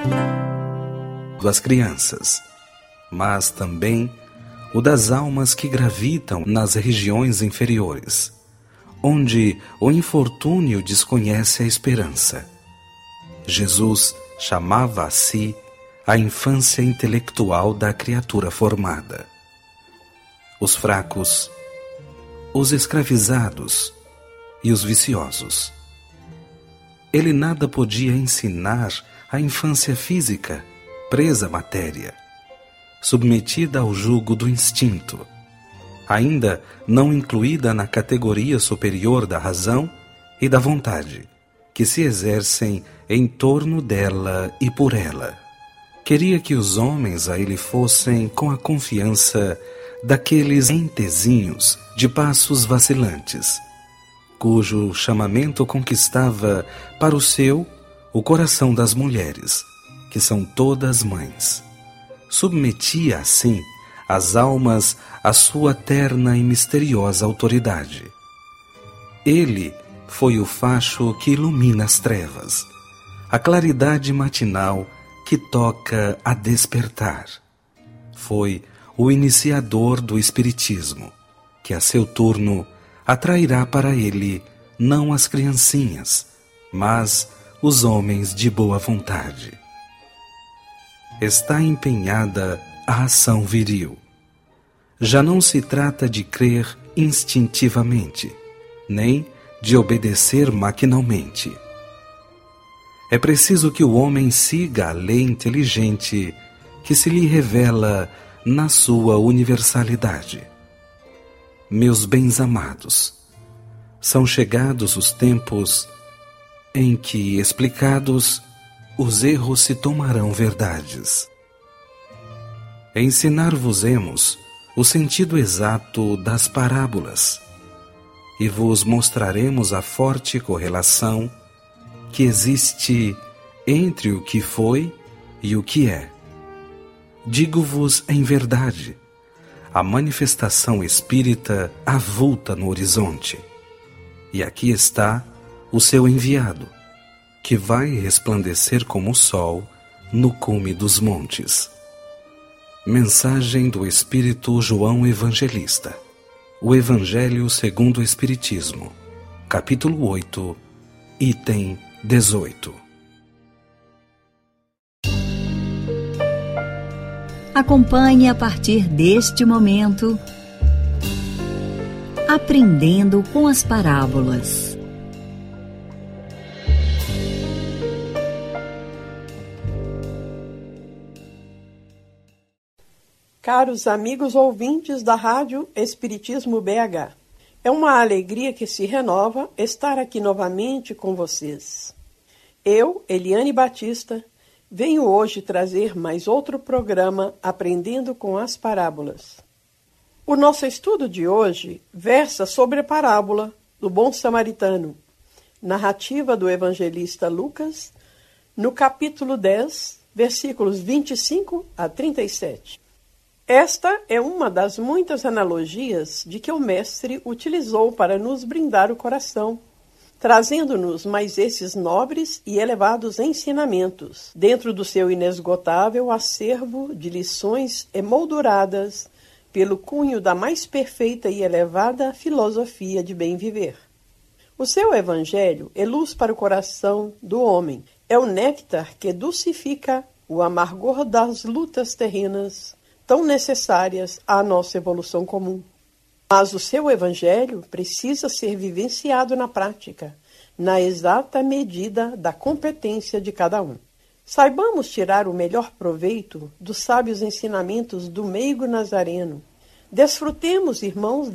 das crianças, mas também o das almas que gravitam nas regiões inferiores, onde o infortúnio desconhece a esperança. Jesus chamava a si a infância intelectual da criatura formada. Os fracos, os escravizados e os viciosos. Ele nada podia ensinar à infância física, presa à matéria, submetida ao jugo do instinto, ainda não incluída na categoria superior da razão e da vontade, que se exercem em torno dela e por ela. Queria que os homens a ele fossem com a confiança daqueles entezinhos de passos vacilantes, cujo chamamento conquistava para o seu o coração das mulheres, que são todas mães. Submetia, assim, as almas à sua terna e misteriosa autoridade. Ele foi o facho que ilumina as trevas, a claridade matinal que toca a despertar. Foi o iniciador do espiritismo, que a seu turno atrairá para ele não as criancinhas, mas os homens de boa vontade. Está empenhada a ação viril. Já não se trata de crer instintivamente, nem de obedecer maquinalmente. É preciso que o homem siga a lei inteligente que se lhe revela na sua universalidade. Meus bens amados, são chegados os tempos em que, explicados, os erros se tomarão verdades. Ensinar-vos-emos o sentido exato das parábolas e vos mostraremos a forte correlação que existe entre o que foi e o que é. Digo-vos em verdade, a manifestação espírita avulta no horizonte, e aqui está o seu enviado, que vai resplandecer como o sol no cume dos montes. Mensagem do Espírito João Evangelista. O Evangelho segundo o Espiritismo, capítulo 8, item 18. Acompanhe a partir deste momento Aprendendo com as Parábolas. Caros amigos ouvintes da Rádio Espiritismo BH, é uma alegria que se renova estar aqui novamente com vocês. Eu, Eliane Batista, venho hoje trazer mais outro programa Aprendendo com as Parábolas. O nosso estudo de hoje versa sobre a parábola do Bom Samaritano, narrativa do evangelista Lucas, no capítulo 10, versículos 25 a 37. Esta é uma das muitas analogias de que o Mestre utilizou para nos brindar o coração, trazendo-nos mais esses nobres e elevados ensinamentos, dentro do seu inesgotável acervo de lições emolduradas pelo cunho da mais perfeita e elevada filosofia de bem viver. O seu Evangelho é luz para o coração do homem, é o néctar que dulcifica o amargor das lutas terrenas, tão necessárias à nossa evolução comum. Mas o seu Evangelho precisa ser vivenciado na prática, na exata medida da competência de cada um. Saibamos tirar o melhor proveito dos sábios ensinamentos do meigo nazareno. Desfrutemos, irmãos,